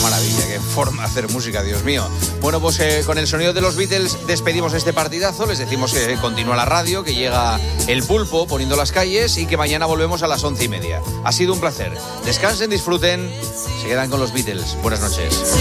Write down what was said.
maravilla, qué forma de hacer música, Dios mío. Bueno, pues con el sonido de los Beatles despedimos este partidazo. Les decimos que continúa la radio, que llega el Pulpo poniendo las calles y que mañana volvemos a las 11:30. Ha sido un placer. Descansen, disfruten, se quedan con los Beatles. Buenas noches.